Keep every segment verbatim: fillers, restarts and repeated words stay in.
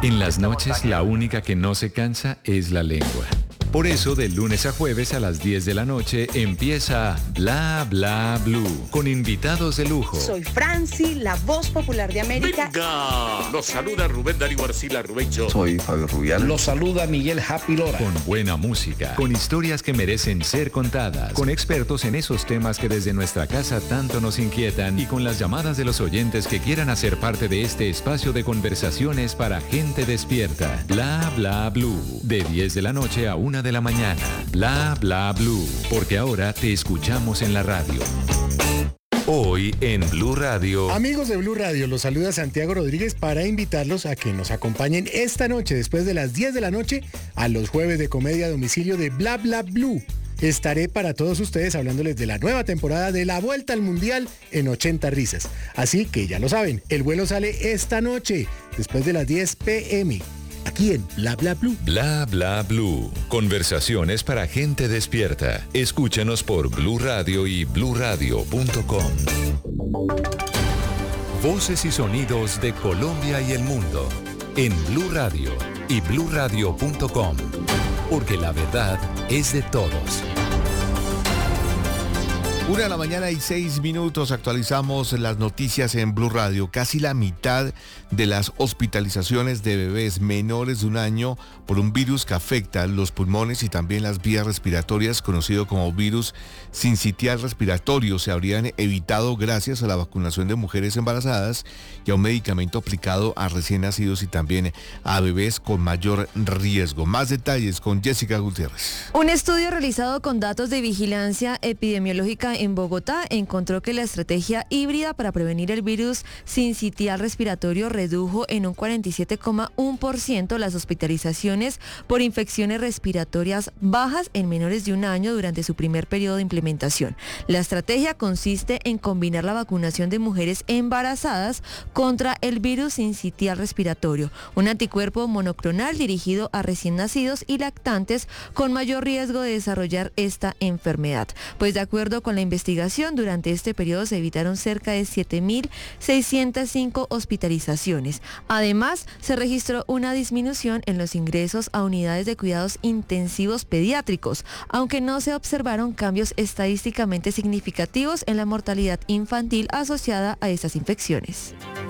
En las noches, la única que no se cansa es la lengua. Por eso, de lunes a jueves a las diez de la noche empieza Bla Bla Blue, con invitados de lujo. Soy Franci, la voz popular de América. ¡Venga! Los saluda Rubén Darío Arcila Rubencho. Soy Fabio Rubial. Los saluda Miguel Happy Lora. Con buena música, con historias que merecen ser contadas, con expertos en esos temas que desde nuestra casa tanto nos inquietan y con las llamadas de los oyentes que quieran hacer parte de este espacio de conversaciones para gente despierta. Bla Bla Blue, de diez de la noche a una de la mañana. Bla Bla Blue, porque ahora te escuchamos en la radio. Hoy en Blue Radio. Amigos de Blue Radio, los saluda Santiago Rodríguez para invitarlos a que nos acompañen esta noche después de las diez de la noche a los jueves de comedia a domicilio de Bla Bla Blue. Estaré para todos ustedes hablándoles de la nueva temporada de La Vuelta al Mundial en ochenta risas. Así que ya lo saben, el vuelo sale esta noche después de las diez pe eme. Aquí en Bla Bla Blue. Bla Bla Blue. Conversaciones para gente despierta. Escúchanos por Blue Radio y blue radio punto com. Voces y sonidos de Colombia y el mundo en Blue Radio y blue radio punto com. Porque la verdad es de todos. Una de la mañana y seis minutos, actualizamos las noticias en Blue Radio. Casi la mitad de las hospitalizaciones de bebés menores de un año por un virus que afecta los pulmones y también las vías respiratorias, conocido como virus sincitial respiratorio, se habrían evitado gracias a la vacunación de mujeres embarazadas y a un medicamento aplicado a recién nacidos y también a bebés con mayor riesgo. Más detalles con Jessica Gutiérrez. Un estudio realizado con datos de vigilancia epidemiológica en Bogotá encontró que la estrategia híbrida para prevenir el virus sincitial respiratorio redujo en un cuarenta y siete coma uno por ciento las hospitalizaciones por infecciones respiratorias bajas en menores de un año durante su primer periodo de implementación. La estrategia consiste en combinar la vacunación de mujeres embarazadas contra el virus sincitial respiratorio, un anticuerpo monoclonal dirigido a recién nacidos y lactantes con mayor riesgo de desarrollar esta enfermedad. Pues de acuerdo con la investigación, durante este periodo se evitaron cerca de siete mil seiscientas cinco hospitalizaciones. Además, se registró una disminución en los ingresos a unidades de cuidados intensivos pediátricos, aunque no se observaron cambios estadísticamente significativos en la mortalidad infantil asociada a estas infecciones.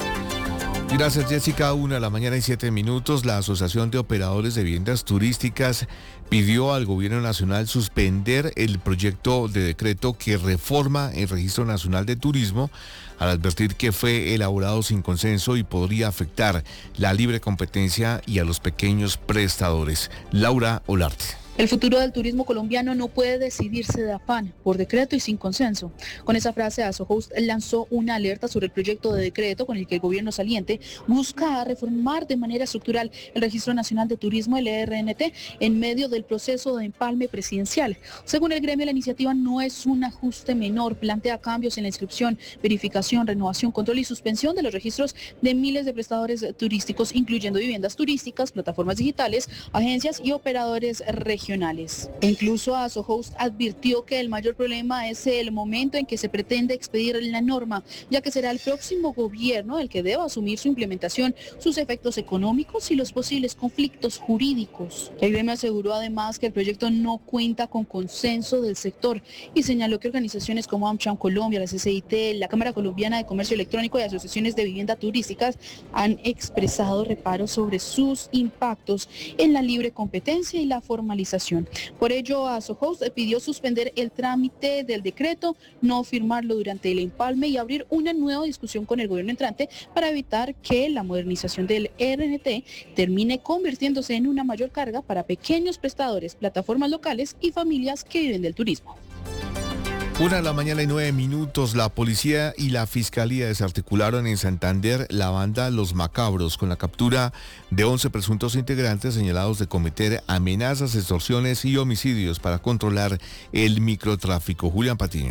Gracias, Jessica. Una de la mañana y siete minutos. La Asociación de Operadores de Viviendas Turísticas pidió al Gobierno Nacional suspender el proyecto de decreto que reforma el Registro Nacional de Turismo, al advertir que fue elaborado sin consenso y podría afectar la libre competencia y a los pequeños prestadores. Laura Olarte. El futuro del turismo colombiano no puede decidirse de afán, por decreto y sin consenso. Con esa frase, Asohost lanzó una alerta sobre el proyecto de decreto con el que el gobierno saliente busca reformar de manera estructural el Registro Nacional de Turismo, el E R N T, en medio del proceso de empalme presidencial. Según el gremio, la iniciativa no es un ajuste menor, plantea cambios en la inscripción, verificación, renovación, control y suspensión de los registros de miles de prestadores turísticos, incluyendo viviendas turísticas, plataformas digitales, agencias y operadores regionales. Incluso Asohost advirtió que el mayor problema es el momento en que se pretende expedir la norma, ya que será el próximo gobierno el que deba asumir su implementación, sus efectos económicos y los posibles conflictos jurídicos. El gremio aseguró además que el proyecto no cuenta con consenso del sector y señaló que organizaciones como AmCham Colombia, la C C I T, la Cámara Colombiana de Comercio Electrónico y asociaciones de vivienda turísticas han expresado reparos sobre sus impactos en la libre competencia y la formalización. Por ello, Asohost pidió suspender el trámite del decreto, no firmarlo durante el empalme y abrir una nueva discusión con el gobierno entrante para evitar que la modernización del E R N T termine convirtiéndose en una mayor carga para pequeños prestadores, plataformas locales y familias que viven del turismo. Una de la mañana y nueve minutos, la policía y la fiscalía desarticularon en Santander la banda Los Macabros con la captura de once presuntos integrantes señalados de cometer amenazas, extorsiones y homicidios para controlar el microtráfico. Julián Patiño.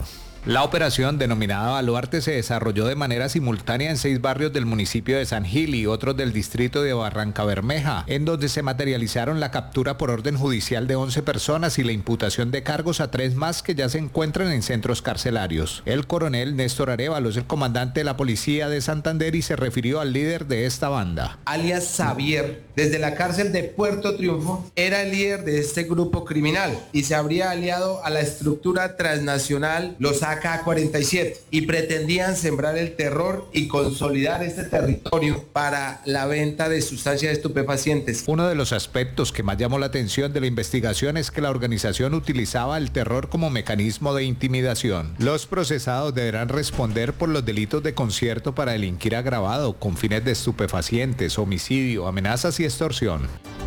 La operación, denominada Baluarte, se desarrolló de manera simultánea en seis barrios del municipio de San Gil y otros del distrito de Barranca Bermeja, en donde se materializaron la captura por orden judicial de once personas y la imputación de cargos a tres más que ya se encuentran en centros carcelarios. El coronel Néstor Arévalo es el comandante de la policía de Santander y se refirió al líder de esta banda. Alias Xavier, desde la cárcel de Puerto Triunfo, era el líder de este grupo criminal y se habría aliado a la estructura transnacional Los A K cuarenta y siete y pretendían sembrar el terror y consolidar este territorio para la venta de sustancias estupefacientes. Uno de los aspectos que más llamó la atención de la investigación es que la organización utilizaba el terror como mecanismo de intimidación. Los procesados deberán responder por los delitos de concierto para delinquir agravado con fines de estupefacientes, homicidio, amenazas y extorsión.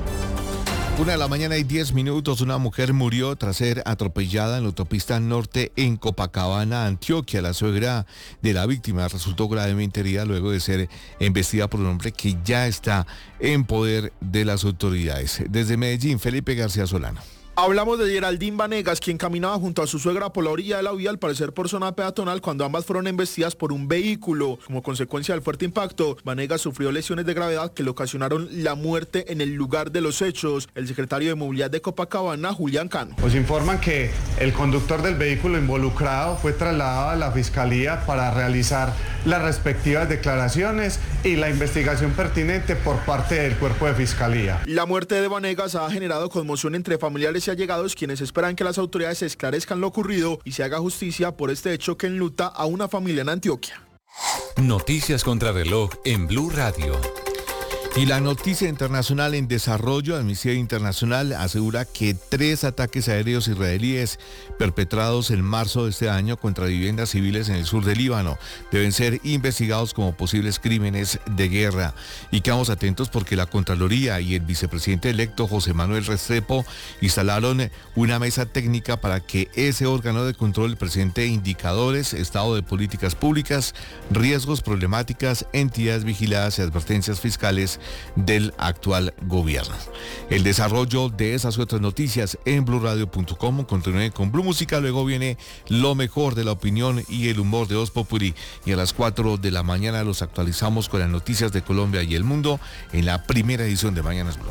Una de la mañana y diez minutos, una mujer murió tras ser atropellada en la autopista norte en Copacabana, Antioquia. La suegra de la víctima resultó gravemente herida luego de ser embestida por un hombre que ya está en poder de las autoridades. Desde Medellín, Felipe García Solano. Hablamos de Geraldine Vanegas, quien caminaba junto a su suegra por la orilla de la vía, al parecer por zona peatonal, cuando ambas fueron embestidas por un vehículo. Como consecuencia del fuerte impacto, Vanegas sufrió lesiones de gravedad que le ocasionaron la muerte en el lugar de los hechos. El secretario de Movilidad de Copacabana, Julián Cano. Nos informan que el conductor del vehículo involucrado fue trasladado a la Fiscalía para realizar las respectivas declaraciones y la investigación pertinente por parte del Cuerpo de Fiscalía. La muerte de Vanegas ha generado conmoción entre familiares y allegados, quienes esperan que las autoridades esclarezcan lo ocurrido y se haga justicia por este hecho que enluta a una familia en Antioquia. Noticias contra reloj en Blue Radio. Y la noticia internacional en desarrollo, Amnistía Internacional asegura que tres ataques aéreos israelíes perpetrados en marzo de este año contra viviendas civiles en el sur del Líbano deben ser investigados como posibles crímenes de guerra. Y quedamos atentos porque la Contraloría y el vicepresidente electo José Manuel Restrepo instalaron una mesa técnica para que ese órgano de control presente indicadores, estado de políticas públicas, riesgos, problemáticas, entidades vigiladas y advertencias fiscales del actual gobierno. El desarrollo de esas y otras noticias en blue radio punto com. Continúen con Blue Música, luego viene lo mejor de la opinión y el humor de Voz Populi, y a las cuatro de la mañana los actualizamos con las noticias de Colombia y el mundo en la primera edición de Mañanas Blue.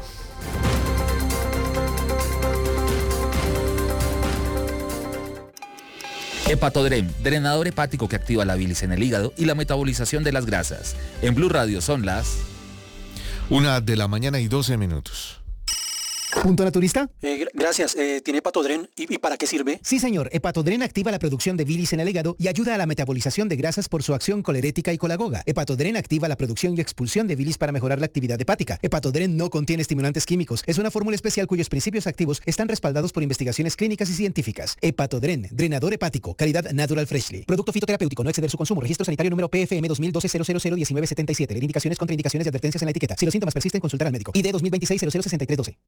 Hepatodren, drenador hepático que activa la bilis en el hígado y la metabolización de las grasas. En Blue Radio son las Una de la mañana y doce minutos. ¿Punto naturista? Eh, gracias. Eh, ¿Tiene Hepatodren? ¿Y, ¿Y para qué sirve? Sí, señor. Hepatodren activa la producción de bilis en el hígado y ayuda a la metabolización de grasas por su acción colerética y colagoga. Hepatodren activa la producción y expulsión de bilis para mejorar la actividad hepática. Hepatodren no contiene estimulantes químicos. Es una fórmula especial cuyos principios activos están respaldados por investigaciones clínicas y científicas. Hepatodren, drenador hepático, calidad Natural Freshly. Producto fitoterapéutico, no exceder su consumo. Registro sanitario número P F M dos mil doce cero cero cero diecinueve setenta y siete. Leer indicaciones, contraindicaciones y advertencias en la etiqueta. Si los síntomas persisten, consultar al médico. I D dos mil veintiséis cero cero sesenta y tres doce.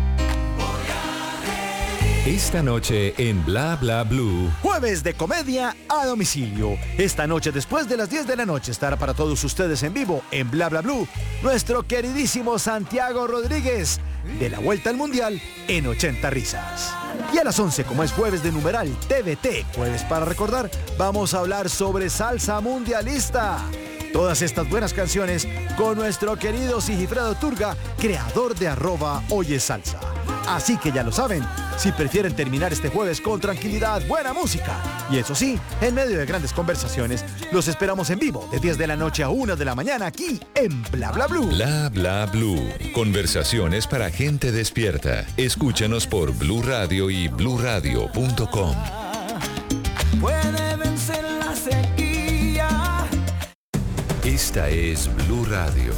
Esta noche en Bla Bla Blue. Jueves de comedia a domicilio. Esta noche después de las diez de la noche estará para todos ustedes en vivo en Bla Bla Blue nuestro queridísimo Santiago Rodríguez de la Vuelta al Mundial en ochenta risas. Y a las once, como es jueves de numeral T V T, jueves para recordar, vamos a hablar sobre salsa mundialista. Todas estas buenas canciones con nuestro querido Sigifredo Turga, creador de arroba Oye Salsa. Así que ya lo saben, si prefieren terminar este jueves con tranquilidad, buena música, y eso sí, en medio de grandes conversaciones, los esperamos en vivo de diez de la noche a una de la mañana aquí en Bla Bla Blue. Bla Bla Blue. Conversaciones para gente despierta. Escúchanos por Blue Radio y blue radio punto com. Puede vencer la sequía. Esta es Blue Radio.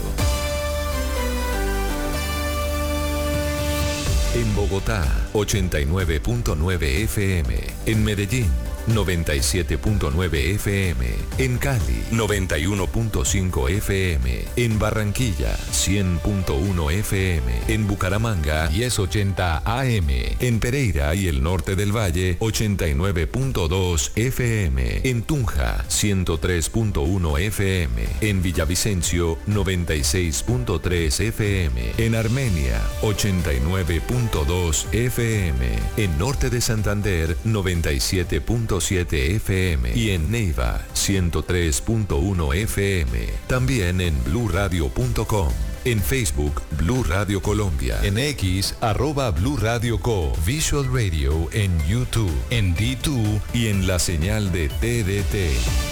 En Bogotá, ochenta y nueve punto nueve F M. En Medellín, noventa y siete punto nueve F M. En Cali, noventa y uno punto cinco F M. En Barranquilla, cien punto uno F M. En Bucaramanga, diez ochenta A M. En Pereira y el norte del Valle, ochenta y nueve punto dos F M. En Tunja, ciento tres punto uno F M. En Villavicencio, noventa y seis punto tres F M. En Armenia, ochenta y nueve punto dos F M. En Norte de Santander, noventa y siete punto siete F M. Y en Neiva, ciento tres punto uno F M. También en blue radio punto com. En Facebook, Blue Radio Colombia. En X, arroba Blue Radio Co. Visual Radio en YouTube, en D dos y en la señal de T D T.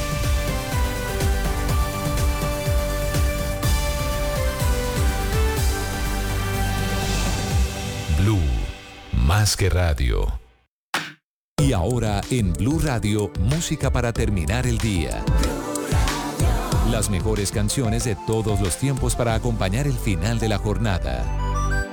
Blue, más que radio. Y ahora en Blue Radio, música para terminar el día. Las mejores canciones de todos los tiempos para acompañar el final de la jornada.